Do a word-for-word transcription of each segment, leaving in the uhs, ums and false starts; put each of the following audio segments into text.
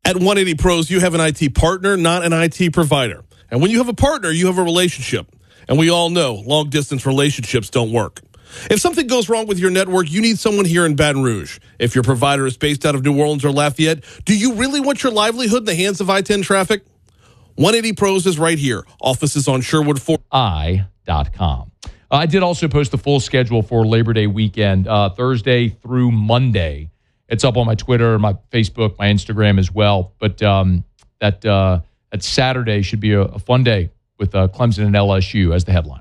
At one eighty Pros, you have an I T partner, not an I T provider. And when you have a partner, you have a relationship. And we all know long-distance relationships don't work. If something goes wrong with your network, you need someone here in Baton Rouge. If your provider is based out of New Orleans or Lafayette, do you really want your livelihood in the hands of I ten traffic? one eighty Pros is right here. Offices on Sherwood four I dot com. Uh, I did also post the full schedule for Labor Day weekend, uh, Thursday through Monday. It's up on my Twitter, my Facebook, my Instagram as well. But um, that uh, that Saturday should be a, a fun day with uh, Clemson and L S U as the headliner.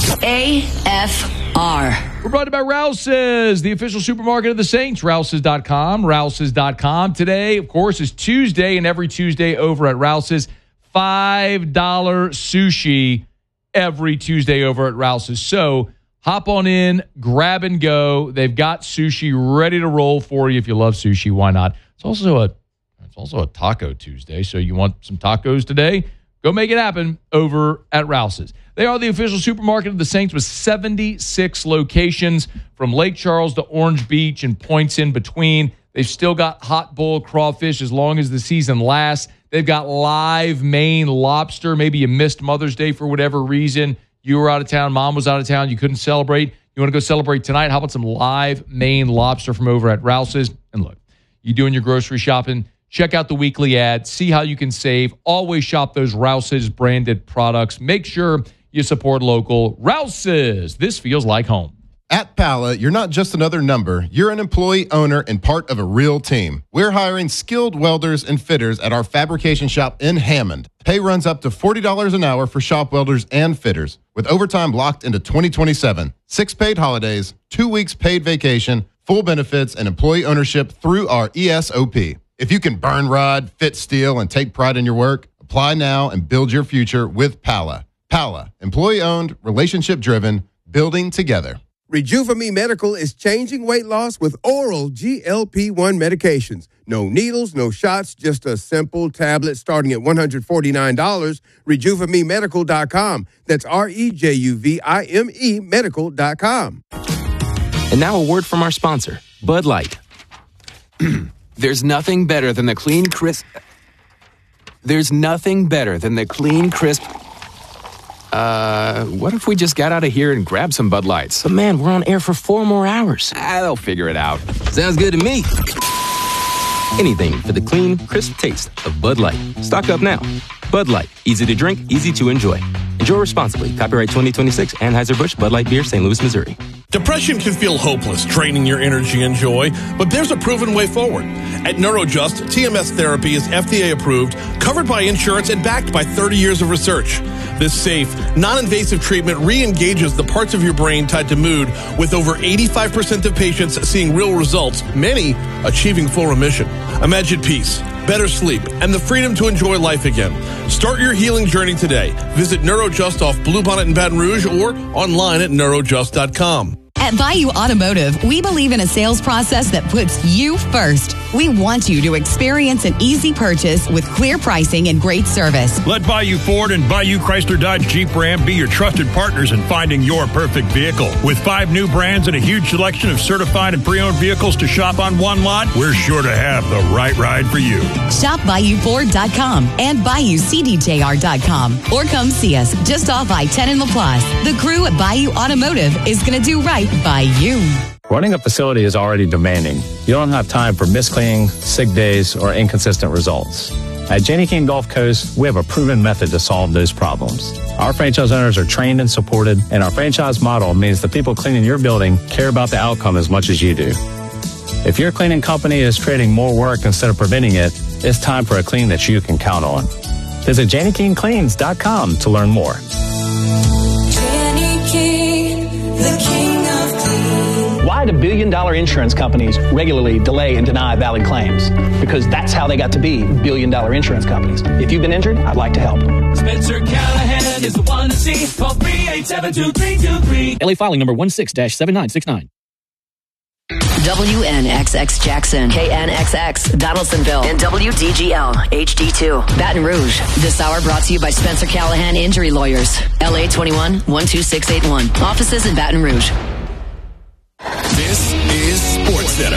A F R. We're brought to you by Rouse's, the official supermarket of the Saints. Rouse's dot com, Rouse's dot com. Today, of course, is Tuesday, and every Tuesday over at Rouse's, five dollars sushi every Tuesday over at Rouse's. So hop on in, grab and go. They've got sushi ready to roll for you. If you love sushi, why not? It's also a it's also a Taco Tuesday, so you want some tacos today? Go make it happen over at Rouse's. They are the official supermarket of the Saints with seventy-six locations from Lake Charles to Orange Beach and points in between. They've still got hot boiled crawfish as long as the season lasts. They've got live Maine lobster. Maybe you missed Mother's Day for whatever reason. You were out of town. Mom was out of town. You couldn't celebrate. You want to go celebrate tonight? How about some live Maine lobster from over at Rouse's? And look, you doing your grocery shopping, check out the weekly ad. See how you can save. Always shop those Rouse's branded products. Make sure you support local. Rouse's. This feels like home. At Pala, you're not just another number. You're an employee, owner, and part of a real team. We're hiring skilled welders and fitters at our fabrication shop in Hammond. Pay runs up to forty dollars an hour for shop welders and fitters, with overtime locked into twenty twenty-seven. Six paid holidays, two weeks paid vacation, full benefits, and employee ownership through our E S O P. If you can burn rod, fit steel, and take pride in your work, apply now and build your future with Pala. Pala, employee-owned, relationship-driven, building together. Rejuva-Me Medical is changing weight loss with oral G L P one medications. No needles, no shots, just a simple tablet starting at one hundred forty-nine dollars. Rejuva Me Medical dot com. That's R E J U V I M E Medical dot com. And now a word from our sponsor, Bud Light. There's nothing better than the clean, crisp... There's nothing better than the clean, crisp... Uh, what if we just got out of here and grabbed some Bud Lights? But man, we're on air for four more hours. Ah, they'll figure it out. Sounds good to me. Anything for the clean, crisp taste of Bud Light. Stock up now. Bud Light. Easy to drink, easy to enjoy. Enjoy responsibly. Copyright twenty twenty-six, Anheuser-Busch, Bud Light Beer, Saint Louis, Missouri. Depression can feel hopeless, draining your energy and joy, but there's a proven way forward. At NeuroJust, T M S therapy is F D A approved, covered by insurance, and backed by thirty years of research. This safe, non-invasive treatment re-engages the parts of your brain tied to mood, with over eighty-five percent of patients seeing real results, many achieving full remission. Imagine peace, better sleep, and the freedom to enjoy life again. Start your healing journey today. Visit NeuroJust off Bluebonnet in Baton Rouge or online at neurojust dot com. At Bayou Automotive, we believe in a sales process that puts you first. We want you to experience an easy purchase with clear pricing and great service. Let Bayou Ford and Bayou Chrysler Dodge Jeep Ram be your trusted partners in finding your perfect vehicle. With five new brands and a huge selection of certified and pre-owned vehicles to shop on one lot, we're sure to have the right ride for you. Shop Bayou Ford dot com and Bayou C D J R dot com or come see us just off I ten in LaPlace. The crew at Bayou Automotive is going to do right by you. Running a facility is already demanding. You don't have time for miscleaning, sick days, or inconsistent results. At Janney King Gulf Coast, we have a proven method to solve those problems. Our franchise owners are trained and supported, and our franchise model means the people cleaning your building care about the outcome as much as you do. If your cleaning company is creating more work instead of preventing it, it's time for a clean that you can count on. Visit Janney King Cleans dot com to learn more. Janney King, the king of clean. Why do billion-dollar insurance companies regularly delay and deny valid claims? Because that's how they got to be billion-dollar insurance companies. If you've been injured, I'd like to help. Spencer Callahan is the one to see. Call three eight seven two three two three. L A filing number one six dash seven nine six nine. W N X X Jackson, K N X X Donaldsonville, and W D G L H D two Baton Rouge. This hour brought to you by Spencer Callahan Injury Lawyers. L A twenty-one one two six eight one. Offices in Baton Rouge. This is SportsCenter.